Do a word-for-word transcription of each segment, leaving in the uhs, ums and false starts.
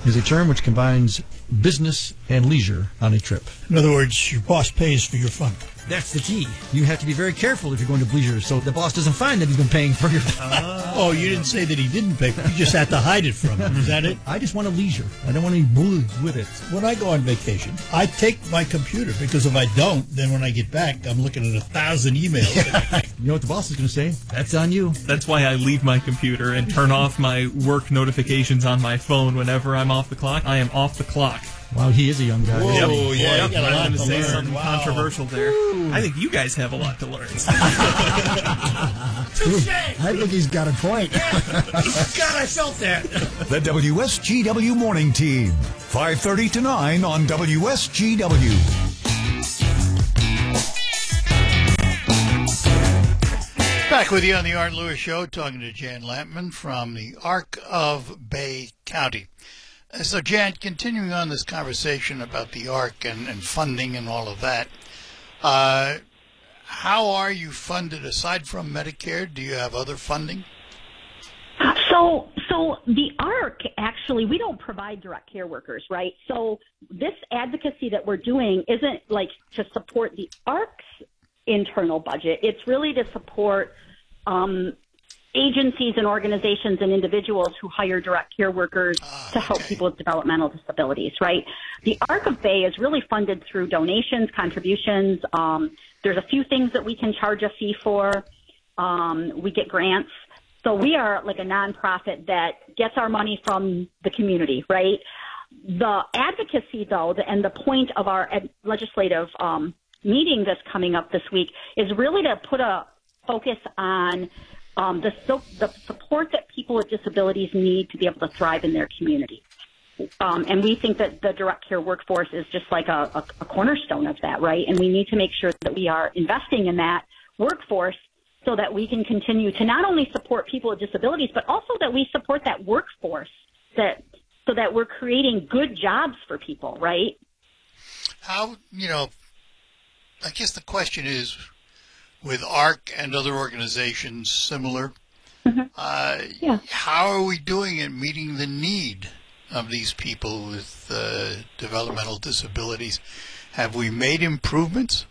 is a term which combines business and leisure on a trip. In other words, your boss pays for your fun. That's the key. You have to be very careful if you're going to bleisure so the boss doesn't find that he's been paying for your uh, Oh, you didn't say that he didn't pay. You just had to hide it from him. Is that it? I just want to leisure. I don't want any booze with it. When I go on vacation, I take my computer because if I don't, then when I get back, I'm looking at a thousand emails. You know what the boss is going to say? That's on you. That's why I leave my computer and turn off my work notifications on my phone whenever I'm off the clock. I am off the clock. Wow, he is a young guy. Whoa, yep. yeah, yep. you got a I'm lot going to to say learn. something Wow. controversial there. Woo. I think you guys have a lot to learn. I think he's got a point. God, I felt that. The W S G W Morning Team, five thirty to nine on W S G W. Back with you on the Art Lewis Show, talking to Jan Lampman from the Arc of Bay County. So, Jan, continuing on this conversation about the Arc and, and funding and all of that, uh, how are you funded aside from Medicare? Do you have other funding? So, so the Arc, actually, we don't provide direct care workers, right? So this advocacy that we're doing isn't like to support the Arc's internal budget. It's really to support um, agencies and organizations and individuals who hire direct care workers ah, to help okay. people with developmental disabilities, right? The Arc of Bay is really funded through donations, contributions. Um, there's a few things that we can charge a fee for. Um, we get grants. So we are like a nonprofit that gets our money from the community, right? The advocacy, though, the, and the point of our ed- legislative um, meeting that's coming up this week is really to put a focus on um, the, so, the support that people with disabilities need to be able to thrive in their community. Um, and we think that the direct care workforce is just like a, a, a cornerstone of that, right? And we need to make sure that we are investing in that workforce so that we can continue to not only support people with disabilities, but also that we support that workforce, that so that we're creating good jobs for people, right? How, you know, I guess the question is, with ARC and other organizations similar, Mm-hmm. uh, Yeah. how are we doing at meeting the need of these people with uh, developmental disabilities? Have we made improvements?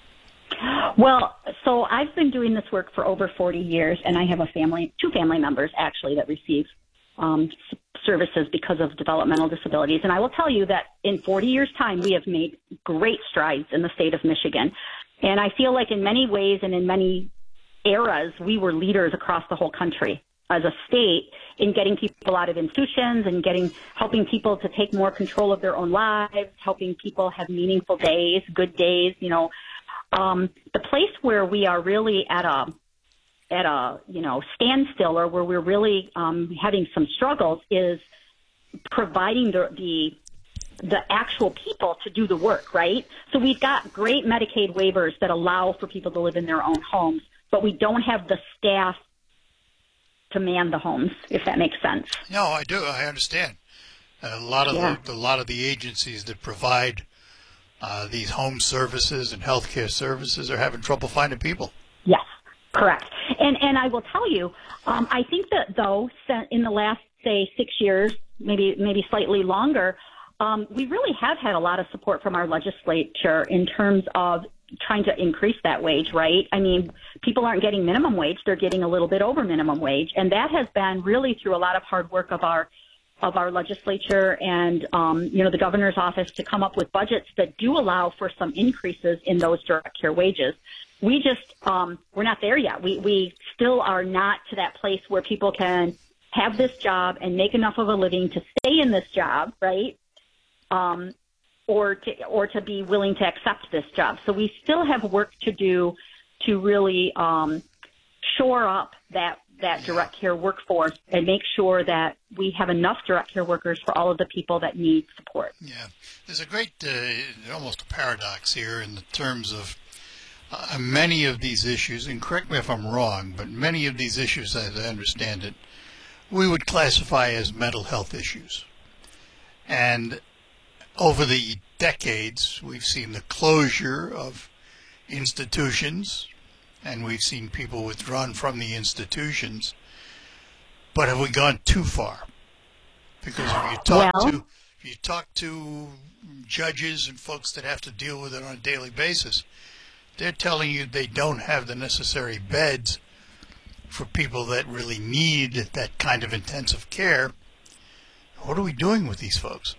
Well, so I've been doing this work for over forty years, and I have a family, two family members actually, that receive um, s- services because of developmental disabilities. And I will tell you that in forty years' time, we have made great strides in the state of Michigan. And I feel like in many ways and in many eras, we were leaders across the whole country as a state in getting people out of institutions and getting, helping people to take more control of their own lives, helping people have meaningful days, good days, you know. Um, the place where we are really at a, at a, you know, standstill, or where we're really um, having some struggles, is providing the, the the actual people to do the work, right? So we've got great Medicaid waivers that allow for people to live in their own homes, but we don't have the staff to man the homes, if that makes sense. No, I do. I understand. A lot of Yeah. the, a lot of the agencies that provide uh, these home services and healthcare services are having trouble finding people. Yes, correct. And and I will tell you, um, I think that though, se- in the last say six years, maybe maybe slightly longer, um, we really have had a lot of support from our legislature in terms of trying to increase that wage, right? I mean, people aren't getting minimum wage; they're getting a little bit over minimum wage, and that has been really through a lot of hard work of our of our legislature and, um, you know, the governor's office to come up with budgets that do allow for some increases in those direct care wages. We just, um, we're not there yet. We, we still are not to that place where people can have this job and make enough of a living to stay in this job, right? Um, or to, or to be willing to accept this job. So we still have work to do to really, um, shore up that that direct care workforce and make sure that we have enough direct care workers for all of the people that need support. Yeah, there's a great, uh, almost a paradox here in the terms of uh, many of these issues, and correct me if I'm wrong, but many of these issues, as I understand it, we would classify as mental health issues. And over the decades, we've seen the closure of institutions, and we've seen people withdrawn from the institutions. But have we gone too far? Because if you talk Well- to if you talk to judges and folks that have to deal with it on a daily basis, they're telling you they don't have the necessary beds for people that really need that kind of intensive care. What are we doing with these folks?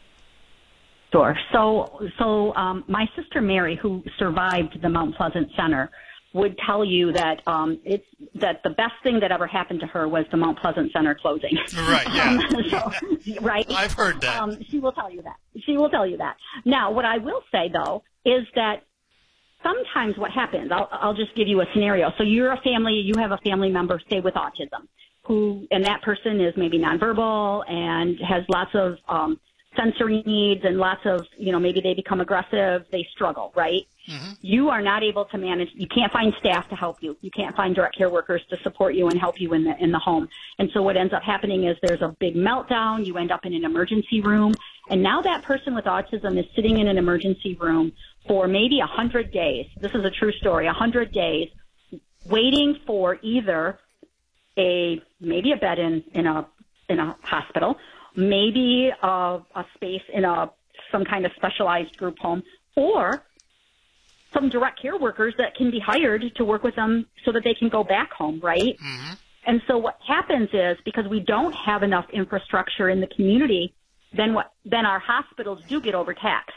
Sure. So, so um, my sister Mary, who survived the Mount Pleasant Center, would tell you that um, it's that the best thing that ever happened to her was the Mount Pleasant Center closing. Right. Yeah. Um, so, right. I've heard that. Um, she will tell you that. She will tell you that. Now, what I will say though is that sometimes what happens, I'll, I'll just give you a scenario. So you're a family, you have a family member, say, with autism, who, and that person is maybe nonverbal and has lots of um, sensory needs and lots of, you know, maybe they become aggressive, they struggle, right? Mm-hmm. You are not able to manage, you can't find staff to help you. You can't find direct care workers to support you and help you in the, in the home. And so what ends up happening is there's a big meltdown, you end up in an emergency room, and now that person with autism is sitting in an emergency room for maybe a hundred days. This is a true story, a hundred days, waiting for either a, maybe a bed in, in a, in a hospital, maybe a, a space in a, some kind of specialized group home, or some direct care workers that can be hired to work with them so that they can go back home, right? Mm-hmm. And so what happens is, because we don't have enough infrastructure in the community, then what, then our hospitals do get overtaxed.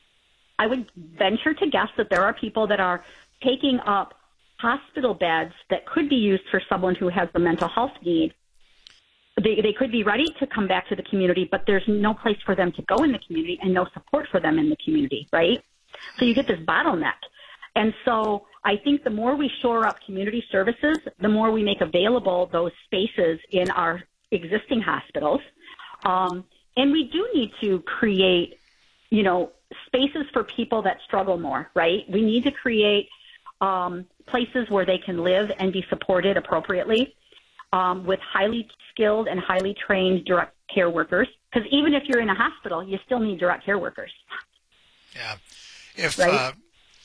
I would venture to guess that there are people that are taking up hospital beds that could be used for someone who has the mental health need. They, they could be ready to come back to the community, but there's no place for them to go in the community and no support for them in the community, right? So you get this bottleneck. And so I think the more we shore up community services, the more we make available those spaces in our existing hospitals. Um, and we do need to create, you know, spaces for people that struggle more, right? We need to create um, places where they can live and be supported appropriately um, with highly skilled and highly trained direct care workers. Because even if you're in a hospital, you still need direct care workers. Yeah. If right? uh,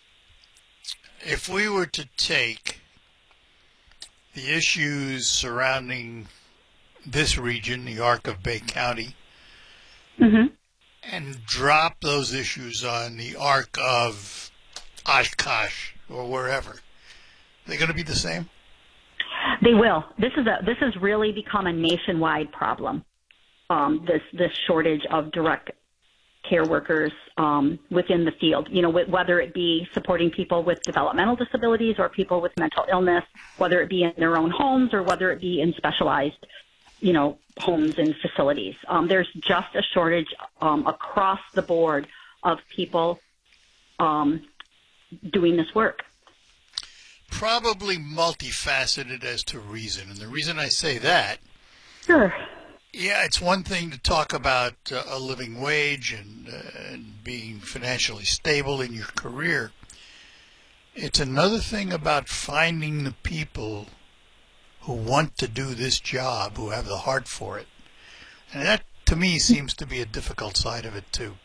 if we were to take the issues surrounding this region, the arc of Bay County, mm-hmm. and drop those issues on the arc of Oshkosh or wherever, they're going to be the same? They will. This is a this has really become a nationwide problem. Um, this this shortage of direct care workers um, within the field, you know, whether it be supporting people with developmental disabilities or people with mental illness, whether it be in their own homes or whether it be in specialized, you know, homes and facilities. Um, there's just a shortage um, across the board of people um, doing this work. Probably multifaceted as to reason. And the reason I say that, sure. Yeah, it's one thing to talk about uh, a living wage and, uh, and being financially stable in your career. It's another thing about finding the people who want to do this job, who have the heart for it. And that, to me, seems to be a difficult side of it, too.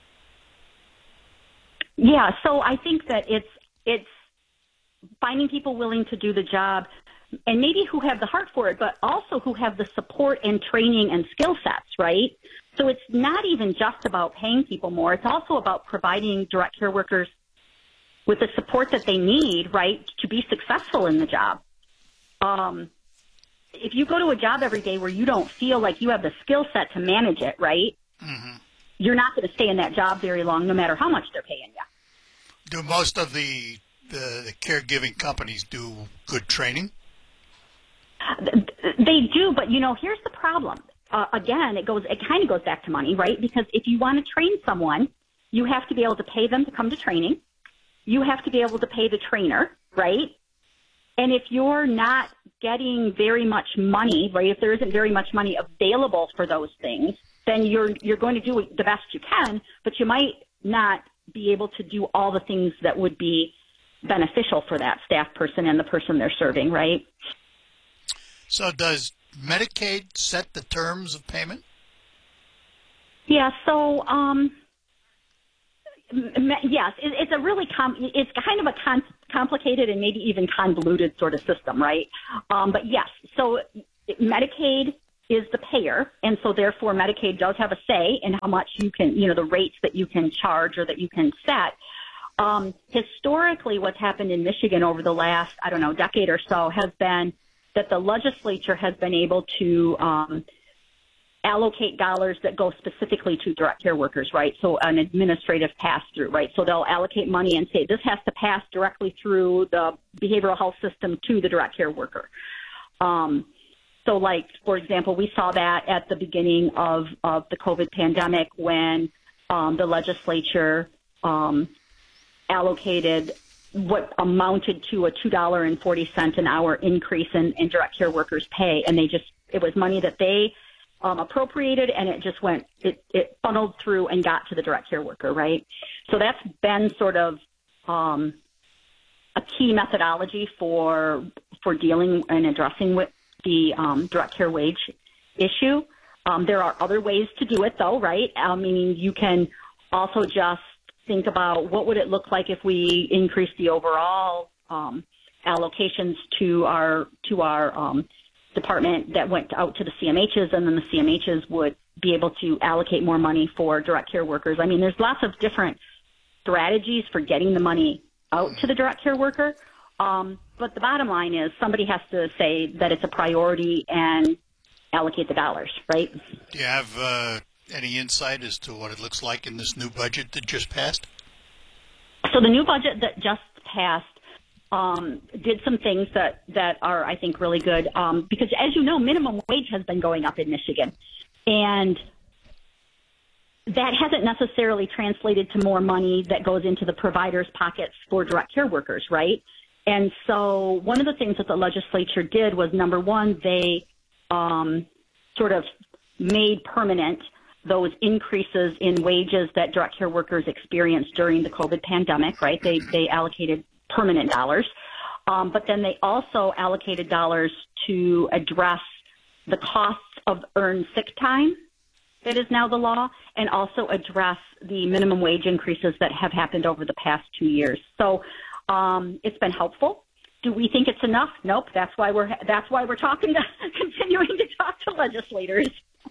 Yeah, so I think that it's it's finding people willing to do the job, and maybe who have the heart for it, but also who have the support and training and skill sets, right? So it's not even just about paying people more. It's also about providing direct care workers with the support that they need, right, to be successful in the job. Um, if you go to a job every day where you don't feel like you have the skill set to manage it, right, mm-hmm. you're not going to stay in that job very long, no matter how much they're paying you. Do most of the, the, the caregiving companies do good training? They do, but, you know, here's the problem. Uh, again, it goes, it kind of goes back to money, right? Because if you want to train someone, you have to be able to pay them to come to training. You have to be able to pay the trainer, right? And if you're not getting very much money, right, if there isn't very much money available for those things, then you're you're going to do the best you can, but you might not be able to do all the things that would be beneficial for that staff person and the person they're serving, right? So does Medicaid set the terms of payment? Yeah, so, um, yes, it, it's a really, com- it's kind of a con- complicated and maybe even convoluted sort of system, right? Um, but yes, so Medicaid is the payer, and so therefore Medicaid does have a say in how much you can, you know, the rates that you can charge or that you can set. Um, historically, what's happened in Michigan over the last, I don't know, decade or so has been that the legislature has been able to um, allocate dollars that go specifically to direct care workers, right? So an administrative pass-through, right? So they'll allocate money and say this has to pass directly through the behavioral health system to the direct care worker. Um, so like, for example, we saw that at the beginning of, of the COVID pandemic when um, the legislature um, allocated what amounted to a two dollars and forty cents an hour increase in, in direct care workers' pay. And they just, it was money that they um, appropriated, and it just went, it, it funneled through and got to the direct care worker, right? So that's been sort of um, a key methodology for for dealing and addressing with the um, direct care wage issue. Um, there are other ways to do it, though, right? I mean, you can also just think about what would it look like if we increase the overall um, allocations to our to our um, department that went out to the C M Hs, and then the C M Hs would be able to allocate more money for direct care workers. I mean, there's lots of different strategies for getting the money out to the direct care worker. Um, but the bottom line is somebody has to say that it's a priority and allocate the dollars, right? Do you have uh, any insight as to what it looks like in this new budget that just passed? So the new budget that just passed um, did some things that, that are, I think, really good. Um, because, as you know, minimum wage has been going up in Michigan. And that hasn't necessarily translated to more money that goes into the providers' pockets for direct care workers, right? And so one of the things that the legislature did was, number one, they um, sort of made permanent those increases in wages that direct care workers experienced during the COVID pandemic, right? They they allocated permanent dollars. Um, but then they also allocated dollars to address the costs of earned sick time that is now the law, and also address the minimum wage increases that have happened over the past two years. So um, it's been helpful. Do we think it's enough? Nope. That's why we're that's why we're talking to continuing to talk to legislators.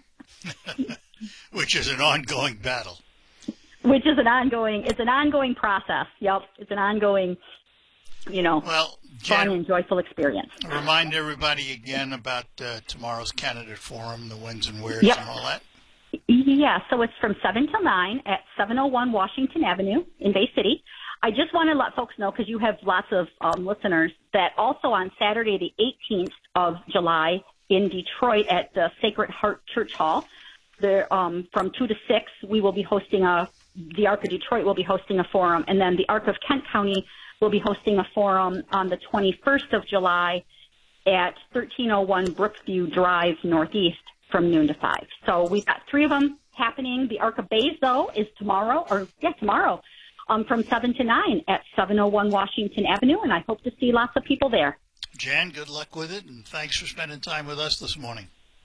Which is an ongoing battle. Which is an ongoing. It's an ongoing process. Yep. It's an ongoing, you know, well, Jan, fun and joyful experience. Remind everybody again about uh, tomorrow's candidate forum, the whens and wheres, yep. and all that. Yeah, so it's from seven till nine at seven oh one Washington Avenue in Bay City. I just want to let folks know, because you have lots of um, listeners, that also on Saturday the eighteenth of July in Detroit at the Sacred Heart Church Hall, there, um, from two to six, we will be hosting a, the Arc of Detroit will be hosting a forum, and then the Arc of Kent County will be hosting a forum on the twenty-first of July at thirteen oh one Brookview Drive Northeast from noon to five. So we've got three of them happening. The Arc of Bays, though, is tomorrow, or yeah, tomorrow, um, from seven to nine at seven oh one Washington Avenue, and I hope to see lots of people there. Jan, good luck with it, and thanks for spending time with us this morning.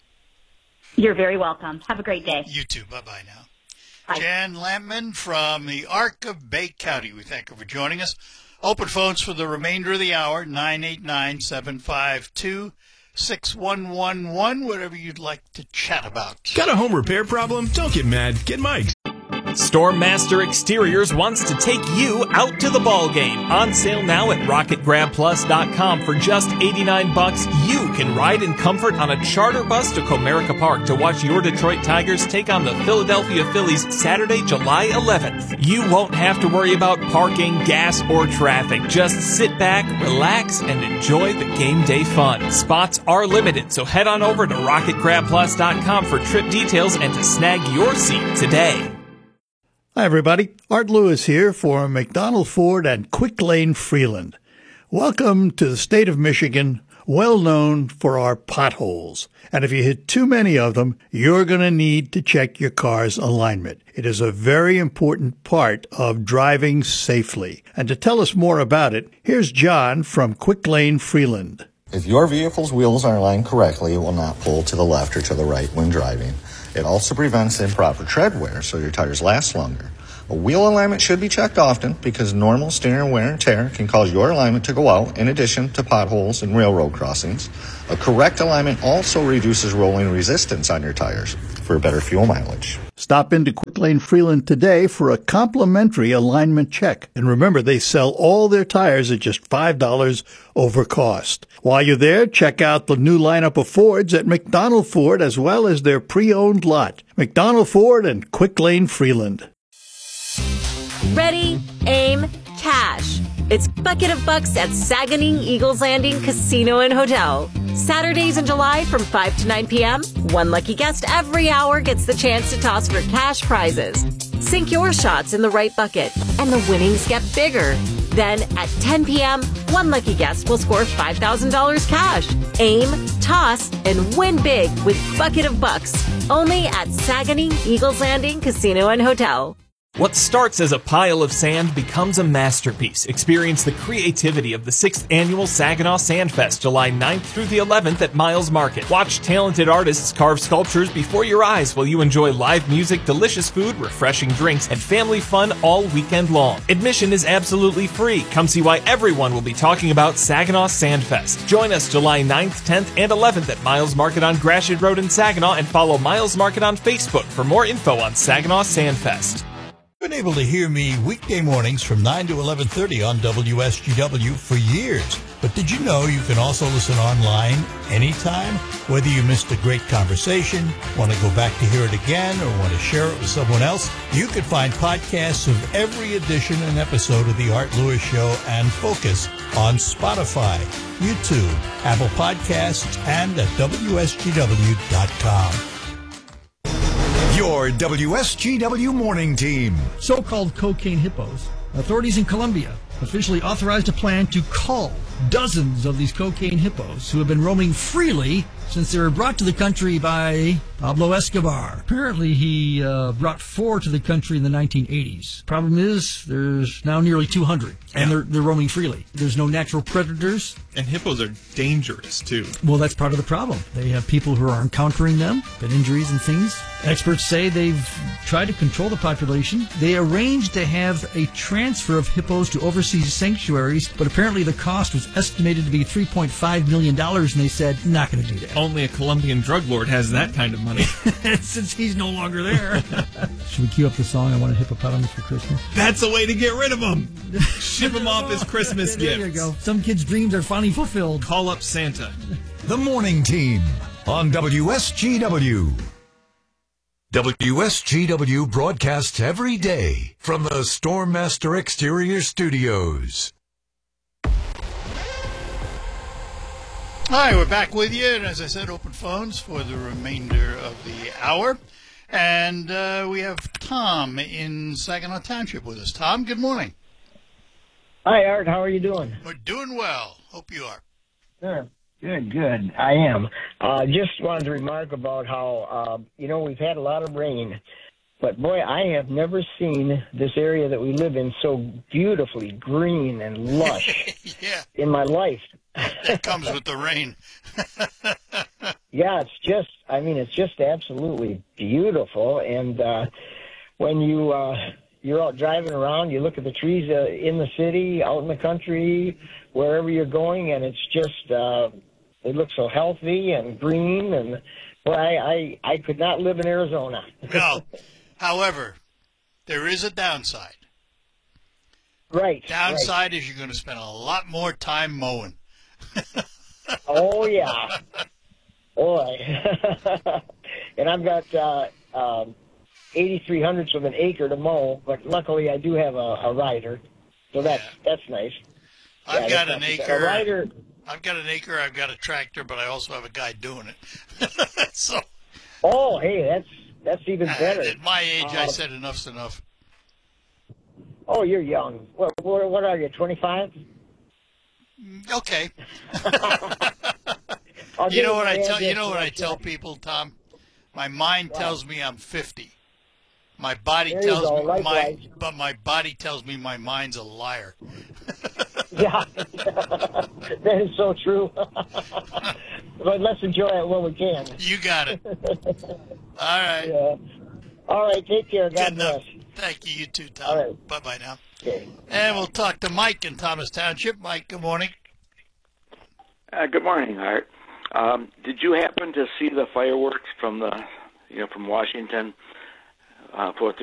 You're very welcome. Have a great day. You too. Bye-bye now. Bye. Jan Lampman from the Arc of Bay County. We thank her for joining us. Open phones for the remainder of the hour, nine eight nine, seven five two, six one one one, whatever you'd like to chat about. Got a home repair problem? Don't get mad. Get Mike's. Stormmaster Exteriors wants to take you out to the ball game. On sale now at rocket grab plus dot com for just eighty-nine bucks. You can ride in comfort on a charter bus to Comerica Park to watch your Detroit Tigers take on the Philadelphia Phillies Saturday, July eleventh. You won't have to worry about parking, gas, or traffic. Just sit back, relax, and enjoy the game day fun. Spots are limited, so head on over to rocket grab plus dot com for trip details and to snag your seat today. Hi, everybody. Art Lewis here for McDonald Ford and Quick Lane Freeland. Welcome to the state of Michigan, well known for our potholes. And if you hit too many of them, you're going to need to check your car's alignment. It is a very important part of driving safely. And to tell us more about it, here's John from Quick Lane Freeland. If your vehicle's wheels are aligned correctly, it will not pull to the left or to the right when driving. It also prevents improper tread wear, so your tires last longer. A wheel alignment should be checked often because normal steering wear and tear can cause your alignment to go out in addition to potholes and railroad crossings. A correct alignment also reduces rolling resistance on your tires for better fuel mileage. Stop into Quick Lane Freeland today for a complimentary alignment check. And remember, they sell all their tires at just five dollars over cost. While you're there, check out the new lineup of Fords at McDonald Ford as well as their pre-owned lot. McDonald Ford and Quick Lane Freeland. Ready, aim, cash. It's Bucket of Bucks at Saganing Eagles Landing Casino and Hotel. Saturdays in July from five to nine p.m., one lucky guest every hour gets the chance to toss for cash prizes. Sink your shots in the right bucket, and the winnings get bigger. Then at ten p.m., one lucky guest will score five thousand dollars cash. Aim, toss, and win big with Bucket of Bucks. Only at Saganing Eagles Landing Casino and Hotel. What starts as a pile of sand becomes a masterpiece. Experience the creativity of the sixth Annual Saginaw Sandfest, July ninth through the eleventh at Miles Market. Watch talented artists carve sculptures before your eyes while you enjoy live music, delicious food, refreshing drinks, and family fun all weekend long. Admission is absolutely free. Come see why everyone will be talking about Saginaw Sandfest. Join us July ninth, tenth, and eleventh at Miles Market on Gratiot Road in Saginaw, and follow Miles Market on Facebook for more info on Saginaw Sandfest. Been able to hear me weekday mornings from nine to eleven thirty on W S G W for years. But did you know you can also listen online anytime? Whether you missed a great conversation, want to go back to hear it again, or want to share it with someone else, you can find podcasts of every edition and episode of The Art Lewis Show and Focus on Spotify, YouTube, Apple Podcasts, and at W S G W dot com. Your W S G W morning team. So-called cocaine hippos. Authorities in Colombia officially authorized a plan to cull dozens of these cocaine hippos who have been roaming freely since they were brought to the country by Pablo Escobar. Apparently, he uh, brought four to the country in the nineteen eighties. Problem is, there's now nearly two hundred, and they're, they're roaming freely. There's no natural predators. And hippos are dangerous, too. Well, that's part of the problem. They have people who are encountering them, get injuries and things. Experts say they've tried to control the population. They arranged to have a transfer of hippos to overseas sanctuaries, but apparently the cost was estimated to be three point five million dollars, and they said, not going to do that. Only a Colombian drug lord has that kind of money. Since he's no longer there. Should we cue up the song, I Want a Hippopotamus for Christmas? That's a way to get rid of them. Ship them off as Christmas there, gifts. There you go. Some kids' dreams are finally fulfilled. Call up Santa. The morning team on W S G W. W S G W broadcasts every day from the Stormmaster Exterior Studios. Hi, we're back with you, and as I said, open phones for the remainder of the hour. And uh, we have Tom in Saginaw Township with us. Tom, good morning. Hi, Art. How are you doing? We're doing well. Hope you are. Sure. Good, good. I am. Uh, just wanted to remark about how, uh, you know, we've had a lot of rain. But, boy, I have never seen this area that we live in so beautifully green and lush yeah. in my life. It comes with the rain. Yeah, it's just, I mean, it's just absolutely beautiful. And uh, when you, uh, you're out driving around, you look at the trees uh, in the city, out in the country, wherever you're going, and it's just, uh, they look so healthy and green. And, well, I, I, I could not live in Arizona. No. However, there is a downside. Right. Downside right. is you're going to spend a lot more time mowing. Oh, yeah. Boy. And I've got uh, um, eighty-three hundredths of an acre to mow, but luckily I do have a, a rider, so that's yeah. that's nice. I've yeah, got an acre. A rider. I've got an acre. I've got a tractor, but I also have a guy doing it. So. Oh, hey, that's that's even better. At my age, uh, I said enough's enough. Oh, you're young. What what, what are you? twenty-five? Okay. you know what I tell you know what I tell people, Tom? My mind wow. tells me I'm fifty. My body there tells go, me likewise. my but my body tells me my mind's a liar. Yeah. That is so true. But let's enjoy it while we can. You got it. All right. Yeah. All right, take care. God Good bless. enough. Thank you. You too, Tom. All right. Bye-bye now. Okay. And we'll talk to Mike in Thomas Township. Mike, good morning. Uh, good morning, Art. Um, did you happen to see the fireworks from the, you know, from Washington, uh, Fourth